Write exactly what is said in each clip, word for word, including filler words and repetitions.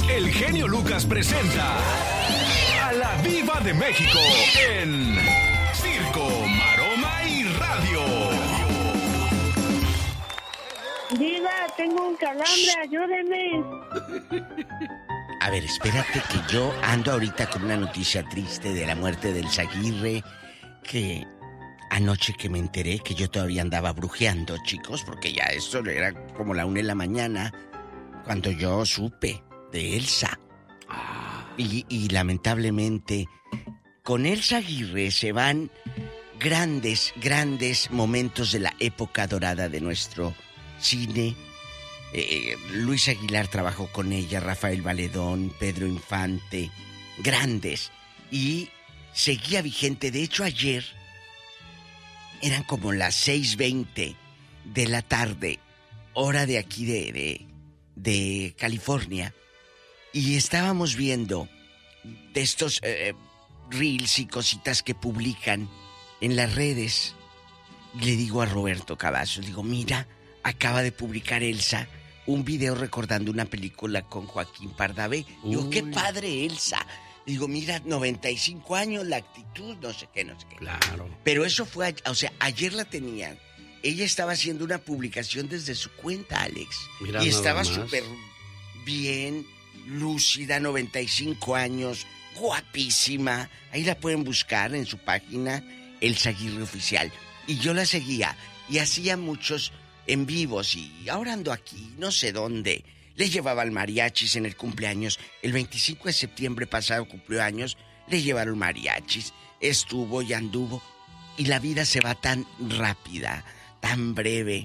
el genio Lucas presenta a la Diva de México en Circo, Maroma y Radio. Diva, tengo un calambre, ayúdeme. A ver, espérate que yo ando ahorita con una noticia triste de la muerte del Aguirre, que anoche que me enteré que yo todavía andaba brujeando, chicos, porque ya eso era como la una de la mañana cuando yo supe de Elsa. Y, y lamentablemente con Elsa Aguirre se van grandes, grandes momentos de la época dorada de nuestro cine. Eh, Luis Aguilar trabajó con ella, Rafael Valedón, Pedro Infante, grandes, y seguía vigente. De hecho, ayer eran como las seis veinte de la tarde, hora de aquí de, de, de California, y estábamos viendo de estos eh, reels y cositas que publican en las redes. Y le digo a Roberto Cavazos, digo, mira, acaba de publicar Elsa un video recordando una película con Joaquín Pardavé. Digo, qué padre Elsa. Digo, mira, noventa y cinco años, la actitud, no sé qué, no sé qué. Claro. Pero eso fue, o sea, ayer la tenían. Ella estaba haciendo una publicación desde su cuenta, Alex. Mira, y estaba nada más. súper bien, lúcida, noventa y cinco años, guapísima. Ahí la pueden buscar en su página, Elsa Aguirre Oficial. Y yo la seguía y hacía muchos en vivos, y ahora ando aquí, no sé dónde. Le llevaba al mariachis en el cumpleaños. El veinticinco de septiembre pasado cumplió años. Le llevaron mariachis. Estuvo y anduvo. Y la vida se va tan rápida, tan breve.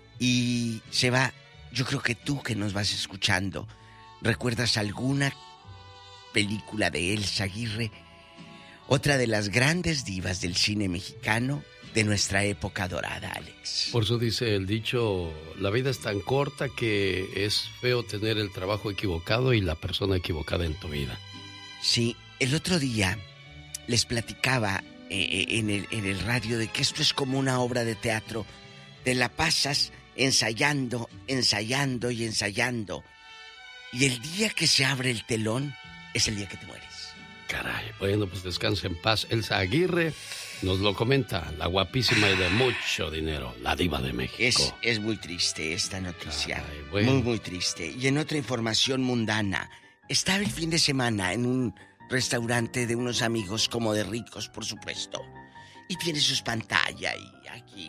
Y se va. Yo creo que tú que nos vas escuchando, ¿recuerdas alguna película de Elsa Aguirre? Otra de las grandes divas del cine mexicano de nuestra época dorada, Alex. Por eso dice el dicho, la vida es tan corta que es feo tener el trabajo equivocado y la persona equivocada en tu vida. Sí, el otro día les platicaba eh, en, el, en el radio de que esto es como una obra de teatro. Te la pasas ensayando, ensayando y ensayando. Y el día que se abre el telón es el día que te mueres. Caray, bueno, pues descansa en paz. Elsa Aguirre nos lo comenta, la guapísima y de mucho dinero, la diva de México. Es, es muy triste esta noticia. Caray, bueno. Muy, muy triste. Y en otra información mundana, estaba el fin de semana en un restaurante de unos amigos como de ricos, por supuesto. Y tiene sus pantallas y aquí...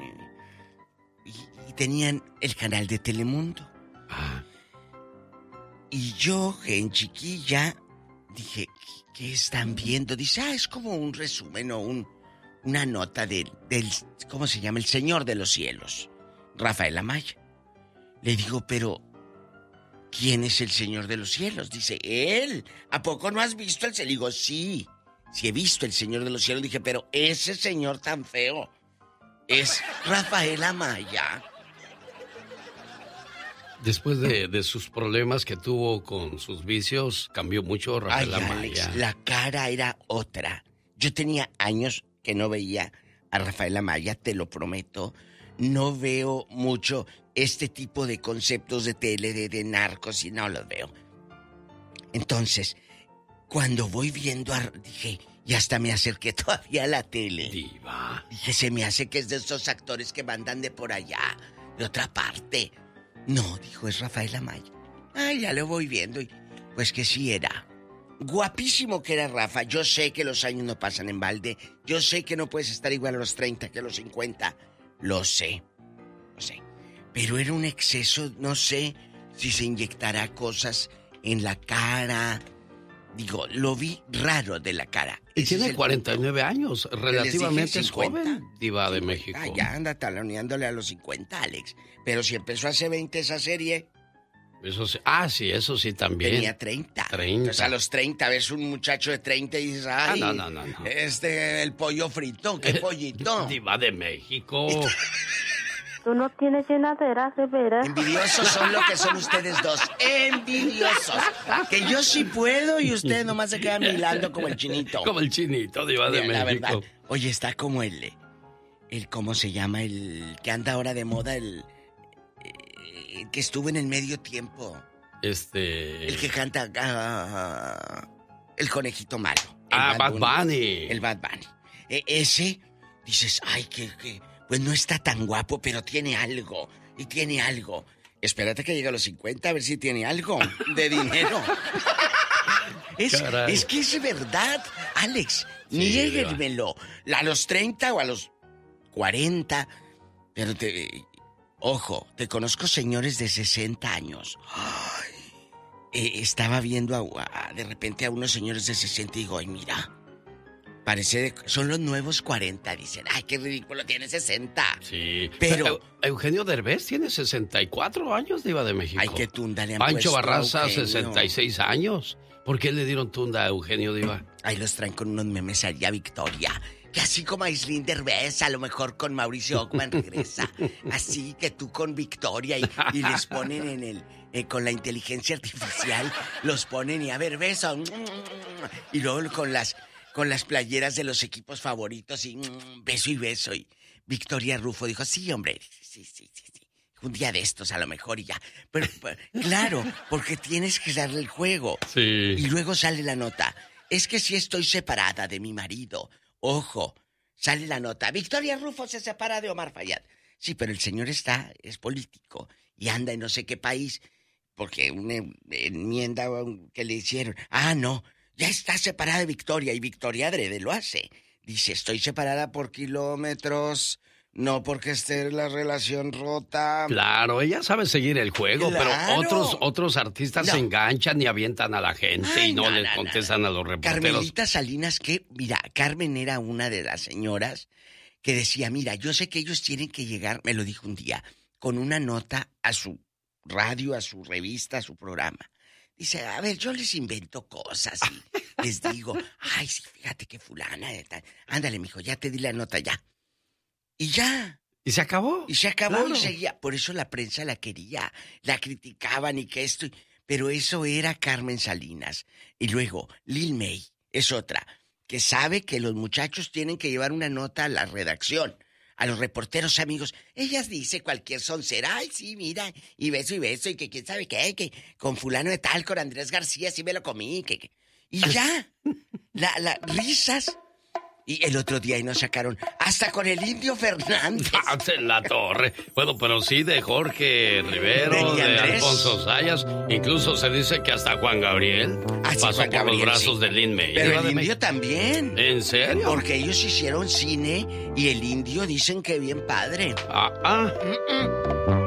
Y, y tenían el canal de Telemundo. Ah. Y yo, en chiquilla, dije, ¿qué están viendo? Dice, ah, es como un resumen o un, una nota del, del, ¿cómo se llama? El Señor de los Cielos, Rafael Amaya. Le digo, pero, ¿quién es el Señor de los Cielos? Dice, él. ¿A poco no has visto el? Le digo, sí, sí he visto el Señor de los Cielos. Dije, pero ese señor tan feo es Rafael Amaya. Después de, de sus problemas que tuvo con sus vicios, cambió mucho Rafael Ay, Amaya. Alex, la cara era otra. Yo tenía años que no veía a Rafael Amaya, te lo prometo. No veo mucho este tipo de conceptos de tele, de, de narcos, y no los veo. Entonces, cuando voy viendo, a, dije, y hasta me acerqué todavía a la tele. Diva. Dije, se me hace que es de esos actores que mandan de por allá, de otra parte. No, dijo, es Rafael Amaya. Ay, ya lo voy viendo. Y pues que sí era. Guapísimo que era Rafa. Yo sé que los años no pasan en balde. Yo sé que no puedes estar igual a los treinta que a los cincuenta. Lo sé. Lo sé. Pero era un exceso, no sé si se inyectará cosas en la cara. Digo, lo vi raro de la cara. Y Ese tiene es cuarenta y nueve años, relativamente es cincuenta. joven, diva de México. Ah, ya anda taloneándole a los cincuenta, Alex. Pero si empezó hace veinte esa serie, Eso sí, ah, sí, eso sí también. tenía treinta. treinta. Entonces a los treinta ves un muchacho de treinta y dices, ay, Ah, no, no, no, no. este, el pollo frito, qué pollito. Diva de México. Tú no tienes llenadera, de veras. Envidiosos son lo que son ustedes dos. Envidiosos. Que yo sí puedo y ustedes nomás se quedan mirando como el chinito. Como el chinito, diva de La México. verdad. Oye, está como el, el, ¿cómo se llama? El que anda ahora de moda, el, el que estuvo en el medio tiempo. Este... El que canta uh, el conejito malo. El Ah, Bad Bunny. Bunny. El Bad Bunny. E- ese, dices, ay, que, que... Pues no está tan guapo, pero tiene algo. Y tiene algo. Espérate que llegue a los cincuenta a ver si tiene algo de dinero. es, es que es verdad, Alex. Sí, Niéguenmelo. A los treinta o a los cuarenta. Pero te... Ojo, te conozco señores de sesenta años. Ay, eh, estaba viendo a, a, de repente a unos señores de sesenta y digo, ay, mira, parece de, son los nuevos cuarenta. Dicen, ay, qué ridículo, tiene sesenta. Sí, pero... pero Eugenio Derbez tiene sesenta y cuatro años, Diva de México. Ay, qué tunda le han Pancho puesto Barraza, a Eugenio. sesenta y seis años. ¿Por qué le dieron tunda a Eugenio, Diva? Ahí los traen con unos memes allá, Victoria. Que así como Aislinn Derbez, a lo mejor con Mauricio Ockman regresa. Así que tú con Victoria y, y les ponen en el... Eh, con la inteligencia artificial, los ponen y a ver, beso. Y luego con las, con las playeras de los equipos favoritos y beso y beso. Y Victoria Rufo dijo, sí, hombre, sí, sí, sí, sí. Un día de estos a lo mejor y ya. Pero, pero claro, porque tienes que darle el juego. Sí. Y luego sale la nota. Es que si estoy separada de mi marido... Ojo, sale la nota. Victoria Rufo se separa de Omar Fayad. Sí, pero el señor está, es político y anda en no sé qué país porque una enmienda que le hicieron. Ah, no, ya está separada de Victoria y Victoria adrede lo hace. Dice, estoy separada por kilómetros, no porque esté la relación rota. Claro, ella sabe seguir el juego, Claro. pero otros otros artistas No. se enganchan y avientan a la gente Ay, y no, no, les no, contestan no. a los reporteros. Carmelita Salinas, que, mira, Carmen era una de las señoras que decía, mira, yo sé que ellos tienen que llegar, me lo dijo un día, con una nota a su radio, a su revista, a su programa. Dice, a ver, yo les invento cosas y les digo, ay, sí, fíjate que fulana, de tal. Ándale, mijo, ya te di la nota, ya. Y ya. Y se acabó. Y se acabó Claro. y seguía. Por eso la prensa la quería, la criticaban y que esto... Pero eso era Carmen Salinas. Y luego, Lil May es otra, que sabe que los muchachos tienen que llevar una nota a la redacción, a los reporteros amigos. Ellas dice cualquier soncera, ay, sí, mira, y beso y beso, y que quién sabe qué, que con fulano de tal, con Andrés García, sí me lo comí, que... que... Y ya, la, la, risas... Y el otro día ahí nos sacaron hasta con el Indio Fernández. En la torre. Bueno, pero sí de Jorge Rivero, ¿De de Andrés? Alfonso Sayas. Incluso se dice que hasta Juan Gabriel Ah, sí, pasó Juan por Gabriel, los brazos sí. de Lin May. Pero Diva el de Indio México. también. ¿En serio? Porque ellos hicieron cine y el Indio dicen que bien padre. Ah, ah. Mm-mm.